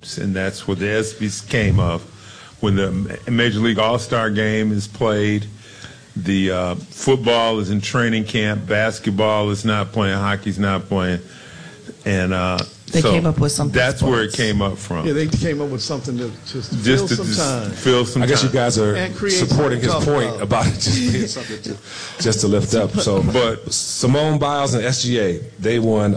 and that's where the ESPYs came of. When the Major League All-Star game is played, the football is in training camp, basketball is not playing, hockey's not playing, and they came up with something. That's where it came up from. Yeah, they came up with something to just fill some time. Fill some I guess time. you guys are supporting his point about it just being something just to lift up. So, but Simone Biles and SGA, they won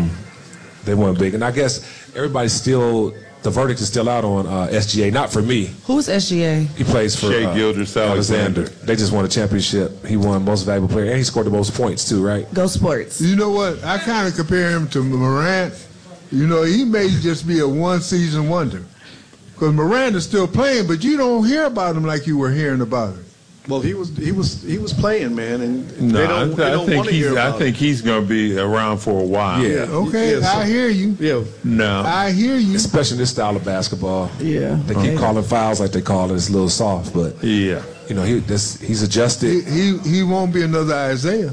big, and I guess everybody's still. The verdict is still out on SGA, not for me. Who's SGA? He plays for Shai Gilgeous-Alexander. They just won a championship. He won Most Valuable Player, and he scored the most points too, right? Go Sports. You know what? I kind of compare him to Morant. You know, he may just be a one-season wonder. Because Morant is still playing, but you don't hear about him like you were hearing about him. Well, he was playing, man, and no, they don't want to hear about I think he's going to be around for a while. Yeah. Okay, I hear you. Yeah. No. I hear you. Especially in this style of basketball. Yeah. They keep calling fouls like they call it. It's a little soft, but yeah. You know, he's adjusted. He won't be another Isaiah.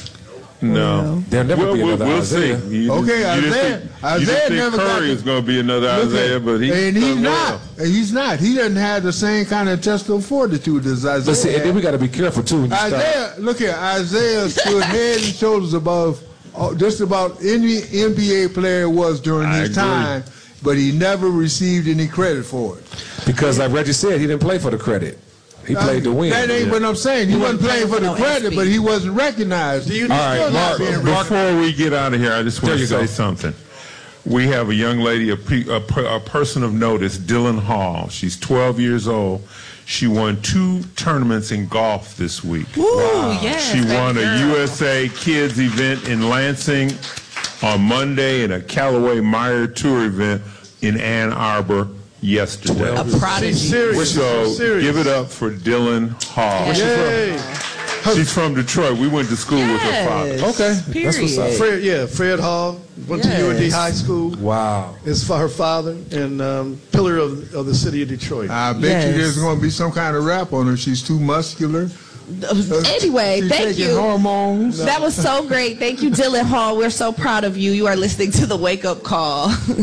No. There'll never be another Isaiah. See. Isaiah never got Curry is going to be another Isaiah, but he's not. He's not. He doesn't have the same kind of intestinal fortitude as Isaiah. But see, and then we got to be careful too. When you Look here, Isaiah stood head and shoulders above just about any NBA player was during his time, but he never received any credit for it. Because, like Reggie said, he didn't play for the credit. He played to win. That ain't what I'm saying. He wasn't playing for the credit, but he wasn't recognized. All right, Mark, before we get out of here, I just want to say something. We have a young lady, a person of notice, Dylan Hall. She's 12 years old. She won 2 tournaments in golf this week. Ooh, wow. Yes, she won a USA Kids event in Lansing on Monday and a Callaway Meyer Tour event in Ann Arbor yesterday. A prodigy. So give it up for Dylan Hall. She's from Detroit. We went to school with her father. Okay. Period. That's what's up. Fred Hall went to UND High School. Wow. It's for her father and pillar of the city of Detroit. I bet you there's going to be some kind of rap on her. She's too muscular. Anyway, thank you. Hormones. That was so great. Thank you, Dylan Hall. We're so proud of you. You are listening to The Wake Up Call.